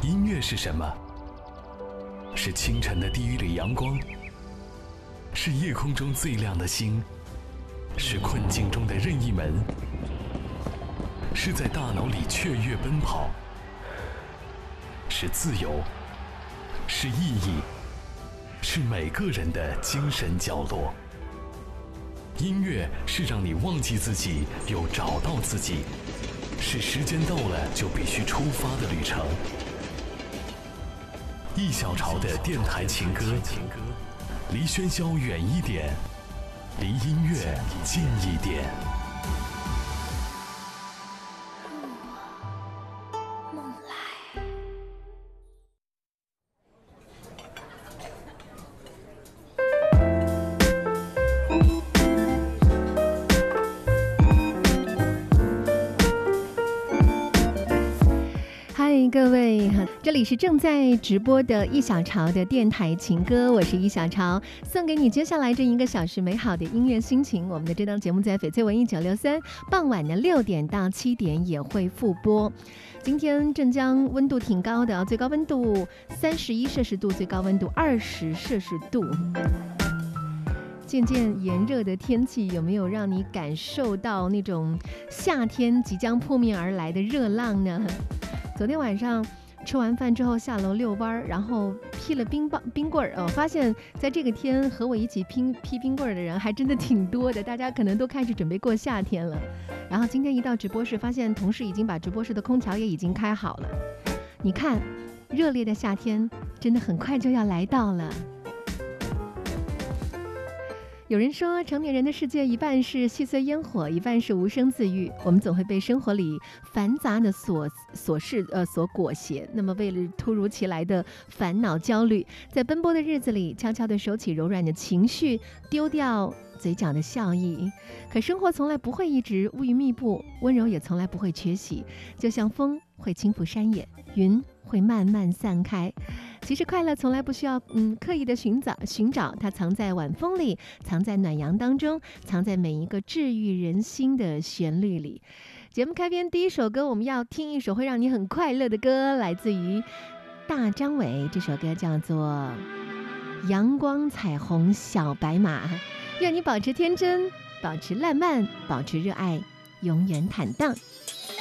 音乐是什么？是清晨的第一缕阳光，是夜空中最亮的星，是困境中的任意门，是在大脑里雀跃奔跑，是自由，是意义，是每个人的精神角落。音乐是让你忘记自己又找到自己，是时间到了就必须出发的旅程。一小潮的电台情歌，离喧嚣远一点，离音乐近一点。 梦来。 嗨，各位，这里是正在直播的一小潮的电台情歌，我是一小潮，送给你接下来这1个小时美好的音乐心情。我们的这档节目在翡翠文艺963傍晚的6点到7点也会复播。今天镇江温度挺高的，最高温度31摄氏度，最高温度20摄氏度。渐渐炎热的天气有没有让你感受到那种夏天即将扑面而来的热浪呢？昨天晚上吃完饭之后下楼遛弯，然后劈了冰棍儿。我发现在这个天和我一起劈冰棍儿的人还真的挺多的，大家可能都开始准备过夏天了。然后今天一到直播室，发现同事已经把直播室的空调也已经开好了。你看，热烈的夏天真的很快就要来到了。有人说，成年人的世界一半是细碎烟火，一半是无声自愈。我们总会被生活里繁杂的琐事所裹挟。那么，为了突如其来的烦恼焦虑，在奔波的日子里，悄悄地收起柔软的情绪，丢掉嘴角的笑意。可生活从来不会一直乌云密布，温柔也从来不会缺席。就像风会轻拂山野，云会慢慢散开。其实快乐从来不需要刻意的寻找，它藏在晚风里，藏在暖阳当中，藏在每一个治愈人心的旋律里。节目开篇第一首歌，我们要听一首会让你很快乐的歌，来自于大张伟，这首歌叫做《阳光彩虹小白马》。愿你保持天真，保持烂漫，保持热爱，永远坦荡。